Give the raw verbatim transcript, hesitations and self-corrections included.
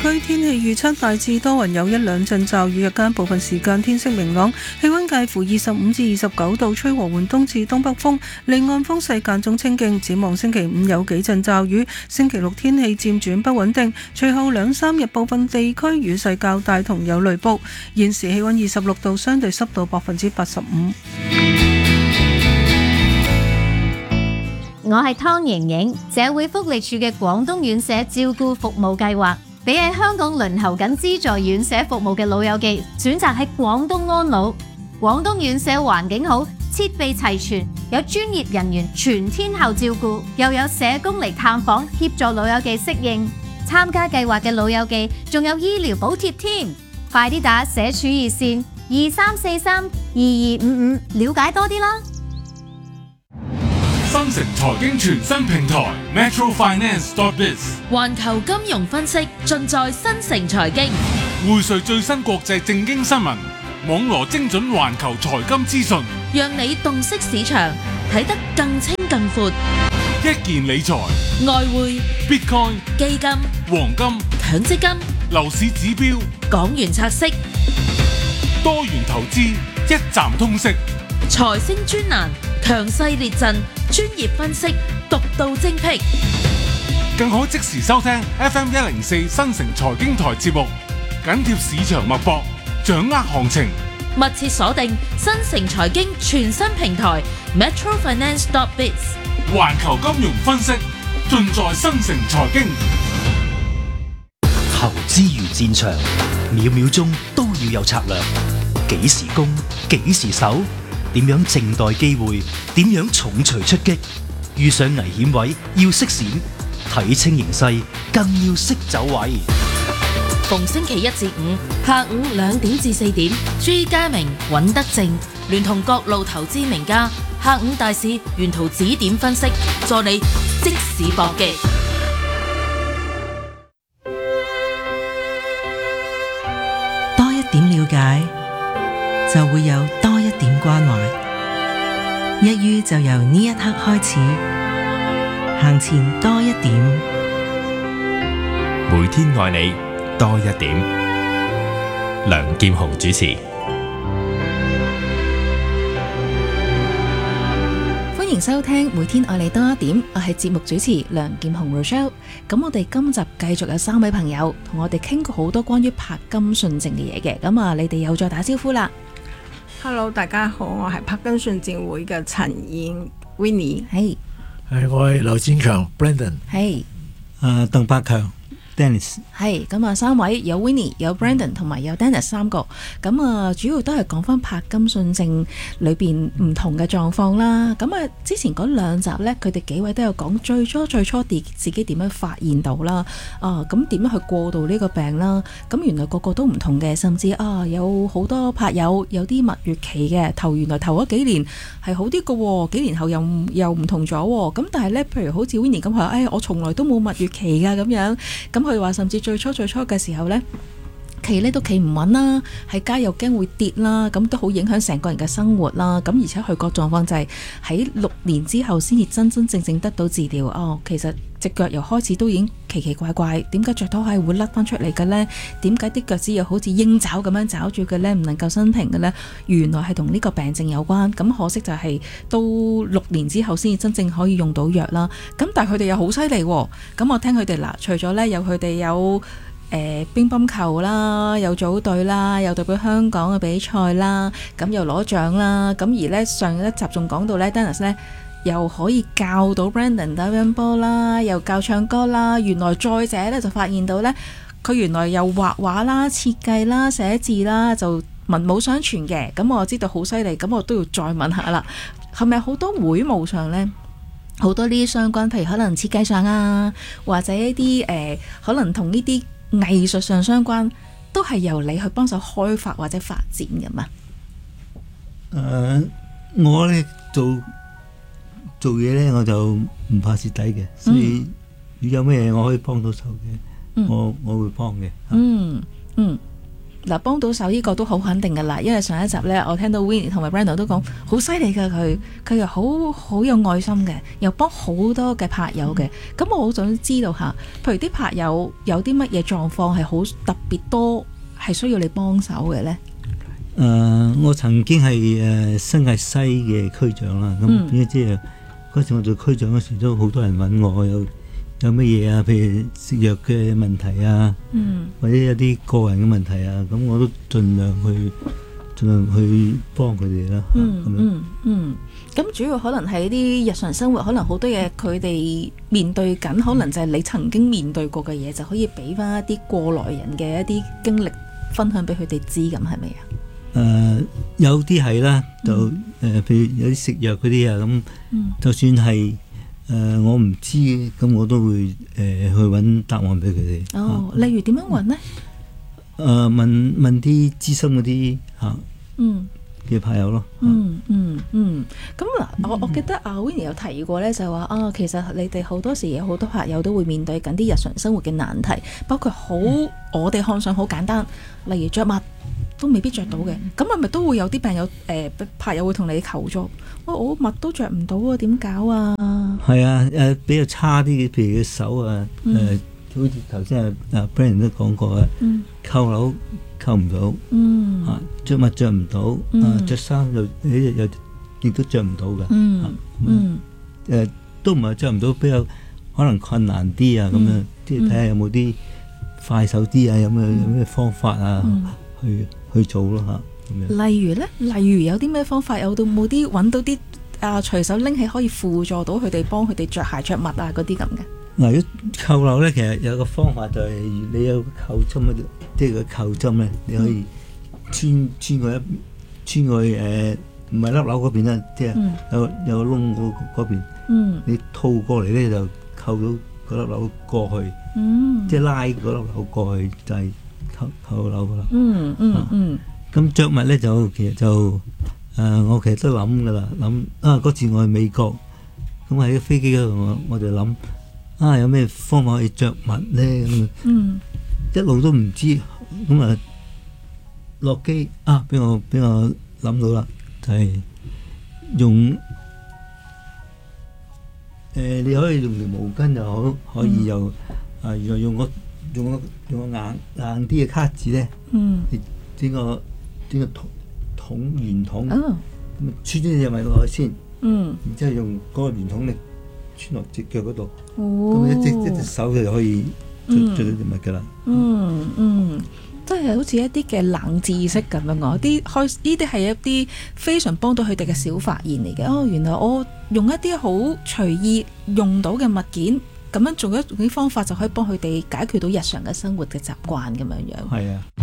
區天氣預測大致多雲，有一兩陣驟雨，日間部分時間天色明朗，氣溫介乎二十五至二十九度，吹和緩東至東北風，離岸風勢間中清勁。展望星期五有幾陣驟雨，星期六天氣漸轉不穩定，隨後兩三日部分地區雨勢較大同有雷暴。現時氣溫二十六度，相對濕度百分之八十五。 我係湯瑩瑩，社會福利署嘅廣東院舍照顧服務計劃，俾喺香港輪候緊資助院舍服務嘅老友記選擇喺廣東安老。廣東院舍環境好，設備齊全，有專業人員全天候照顧，又有社工嚟探訪協助老友記適應。參加計劃嘅老友記仲有醫療補貼添，快啲打社署熱線二三四三二二五五了解多啲啦。 新城財經全新平台 Metro Finance dot biz， 環球金融分析盡在新城財經， 匯萃最新國際政經新聞，網羅精準環球財金資訊， 讓你洞悉市場，睇得更清更闊。 一件理財、 外匯、 Bitcoin、 基金、 黃金、 強積金、 樓市指標、 港元拆息、 多元投資，一站通識。 財星專欄，強勢列陣，專業分析，獨到精闢， 更可即時收聽 F M 一零四新城財經台節目，緊貼市場脈搏，掌握行情， 密切鎖定新城財經全新平台 Metro Finance dot biz， 環球金融分析盡在新城財經。 投資如戰場，秒秒鐘都要有策略，幾時攻，幾時守，點樣靜待機會，點樣重錘出擊，遇上危險位要識閃，睇清形勢更要識走位。 逢星期一至五下午兩點至四點，朱家明、尹德正聯同各路投資名家，下午大市沿途指點分析，助你即時搏擊。 多一點了解，就會有多一點關懷。一於就由呢一刻開始，行前多一點。 每天愛你多一點。梁劍雄主持。 歡迎收聽每天愛你多一點，我係節目主持梁劍雄 Rochelle。咁我哋今集繼續有三位朋友同我哋傾過好多關於柏金遜症嘅嘢嘅，咁啊你哋又再打招呼啦。 Hello， 大家好，我係柏金遜症會嘅陳燕 Winnie， 係， 係我係劉展強 Brandon， 係， 誒鄧百強 Dennis， 係，咁啊三位有 Winnie 有 Brandon 同埋有 Dennis 三個，咁啊主要都係講翻柏金遜症裏邊唔同嘅狀況啦。咁啊之前嗰兩集呢，佢哋幾位都有講最初最初啲自己點樣發現到啦，啊咁點樣去過渡呢個病啦。咁原來個個都唔同嘅，甚至啊有好多柏友有啲蜜月期嘅，頭原來頭嗰幾年係好啲嘅，幾年後又又唔同咗。咁但係呢，譬如好似 Winnie 咁佢話，誒我從來都冇蜜月期㗎咁樣，咁佢話甚至最初最初嘅時候呢，企呢都企唔穩啦，喺街又驚會跌啦，咁都好影響成個人嘅生活啦。咁而且佢個狀況就係喺六年之後先至真真正正得到治療。哦，其實隻腳由開始都已經奇奇怪怪，點解着拖鞋會甩翻出嚟嘅呢？點解啲腳趾又好似鷹爪咁樣爪住嘅呢？唔能夠伸平嘅呢？原來係同呢個病症有關。咁可惜就係到六年之後先至真正可以用到藥啦。咁但係佢哋又好犀利喎。咁我聽佢哋嗱，除咗呢，有佢哋有誒、呃、乒乓球啦，有組隊啦，有代表香港嘅比賽啦，咁又攞獎啦。咁而呢，上一集仲講到呢 Dennis 呢又可以教到 Brandon 打乒乓波啦，又教唱歌啦。原來再者呢，就發現到呢，佢原來又畫畫啦、設計啦、寫字啦，就文武雙全嘅。咁我知道好犀利，咁我都要再問下啦，係咪好多會務上呢？好多呢啲相關，譬如可能設計上啊，或者一啲誒、呃、可能同呢啲藝術上相關，都係由你去幫手開發或者發展㗎嘛？ 誒、呃，我咧做做嘢咧，我就唔怕蝕底嘅，所以如果有咩嘢我可以幫到手嘅，嗯，我我會幫嘅。 嗯嗯， 嗱，幫到手呢個都好肯定噶啦，因為上一集呢，我聽到 Winnie 同埋 Brandon 都講好犀利噶，佢佢又好好有愛心嘅，又幫好多嘅拍友嘅。咁、嗯、我好想知道下，譬如啲拍友有啲乜嘢狀況係好特別多，係需要你幫手嘅呢？ 誒、呃，我曾經係誒、呃、新界西嘅區長啦，咁點解即係嗰時我做區長嗰時都好多人揾我有。有乜嘢啊？譬如食藥嘅問題啊，嗯、或者有啲個人嘅問題啊，咁我都盡量去盡量去幫佢哋啦。 嗯咁樣嗯嗯，咁主要可能係啲日常生活，可能好多嘢佢哋面對緊，可能就係你曾經面對過嘅嘢，就可以俾翻一啲過來人嘅一啲經歷分享俾佢哋知，咁係咪啊？誒、 呃，有啲係啦，就誒、嗯呃，譬如有啲食藥嗰啲啊，咁、嗯、就算係。誒、呃，我唔知，咁我都會誒、呃、去揾答案俾佢哋。 哦，例如點樣揾呢？ 誒、呃，問問啲資深嗰啲嚇，嗯嘅朋友咯。 嗯嗯嗯。咁、嗯、嗱、嗯，我我記得阿 Winnie 有提過咧，就話啊，其實你哋好多時有好多朋友都會面對緊啲日常生活嘅難題，包括好、嗯、我哋看上好簡單，例如着襪都未必着到嘅。咁係咪都會有啲病友誒朋友會同你求助？哇、哦！我襪都着唔到啊，點搞啊？ 係啊，誒、呃、比較差啲嘅，譬如嘅手啊，誒、嗯呃、好似頭先阿阿 Brandon 都講過啊，嗯、扣鈕扣唔到，嗯、啊著襪着唔到，嗯、啊著衫又誒又亦都着唔到嘅，嗯嗯誒、嗯呃、都唔係着唔到，比較可能困難啲啊咁樣，即係睇下有冇啲快手啲啊，有咩有咩方法啊、嗯、去去做咯嚇。 例如咧，例如有啲咩方法，有到冇啲揾到啲啊隨手拎起可以輔助到佢哋，幫佢哋着鞋着襪啊嗰啲咁嘅。 嗱，如果扣鈕咧，其實有個方法就係你有個扣針咧，即係個扣針咧，你可以穿穿過一穿過去誒，唔係粒鈕嗰邊啦，即係有有個窿嗰嗰邊，嗯、你套過嚟咧就扣到嗰粒鈕過去，嗯、即係拉嗰粒鈕過去就係扣扣鈕噶啦。嗯嗯嗯。咁着襪咧就其實就誒、呃，我其實都諗噶啦，諗啊嗰次我去美國，咁喺飛機嗰度我我就諗啊有咩方法可以着襪咧咁，嗯、一路都唔知，咁啊落機啊俾我俾我諗到啦，就係、是、用誒、呃、你可以用條毛巾又好，可以又、嗯、啊原來用個用個用個硬硬啲嘅卡紙咧，嗯，整個。整個桶桶圓筒，咁、oh. 穿咗隻襪落去先，嗯，然之後用嗰個圓筒力穿落隻腳嗰度，咁、oh. 一隻一隻手就可以着着到隻襪噶啦。嗯嗯，即係好似一啲嘅冷知識咁樣講，啲開呢啲係一啲非常幫到佢哋嘅小發現嚟嘅。哦，原來我用一啲好隨意用到嘅物件，咁樣做一啲方法就可以幫佢哋解決到日常嘅生活嘅習慣咁樣樣。係啊。